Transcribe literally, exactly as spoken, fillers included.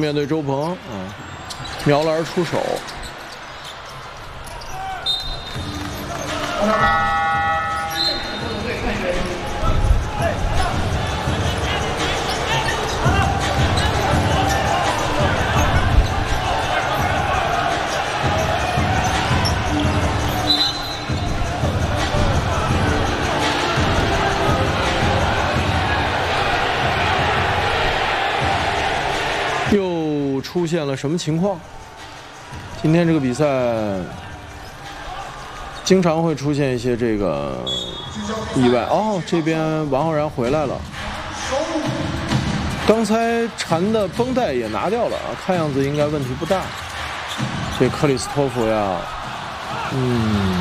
面对周鹏，嗯，瞄篮出手。又出现了什么情况？今天这个比赛经常会出现一些这个意外。哦，这边王浩然回来了，刚才缠的绷带也拿掉了啊，看样子应该问题不大。这克里斯托弗呀，嗯。